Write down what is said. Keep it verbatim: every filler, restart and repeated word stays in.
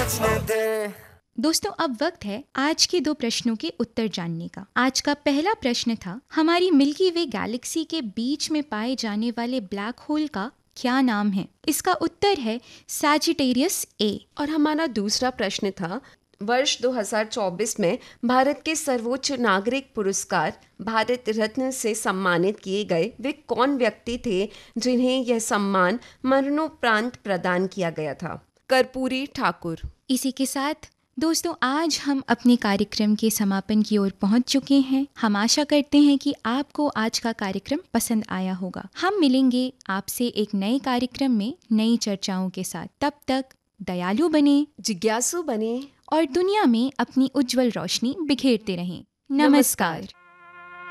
सोचने दे। दोस्तों, अब वक्त है आज के दो प्रश्नों के उत्तर जानने का। आज का पहला प्रश्न था, हमारी मिल्की वे गैलेक्सी के बीच में पाए जाने वाले ब्लैक होल का क्या नाम है? इसका उत्तर है सैजिटेरियस ए। और हमारा दूसरा प्रश्न था, वर्ष दो हज़ार चौबीस में भारत के सर्वोच्च नागरिक पुरस्कार भारत रत्न से सम्मानित किए गए वे कौन व्यक्ति थे जिन्हें यह सम्मान मरणोपरांत प्रदान किया गया था? कर्पूरी ठाकुर। इसी के साथ दोस्तों, आज हम अपने कार्यक्रम के समापन की ओर पहुंच चुके हैं। हम आशा करते हैं कि आपको आज का कार्यक्रम पसंद आया होगा। हम मिलेंगे आपसे एक नए कार्यक्रम में नई चर्चाओं के साथ। तब तक दयालु बने, जिज्ञासु बने और दुनिया में अपनी उज्जवल रोशनी बिखेरते रहें। नमस्कार।